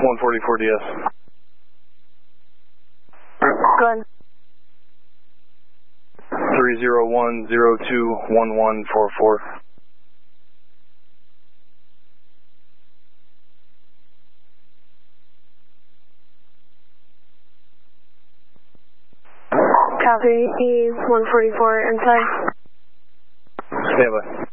144 DS. Go ahead. 301021144. Copy, E144 inside. Stand by.